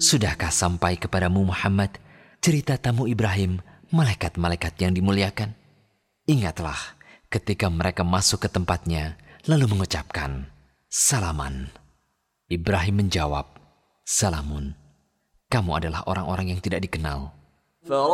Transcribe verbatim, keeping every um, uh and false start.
Sudahkah sampai kepadamu Muhammad cerita tamu Ibrahim, malaikat-malaikat yang dimuliakan? Ingatlah ketika mereka masuk ke tempatnya lalu mengucapkan, "Salaman." Ibrahim menjawab, "Salamun." Kamu adalah orang-orang yang tidak dikenal.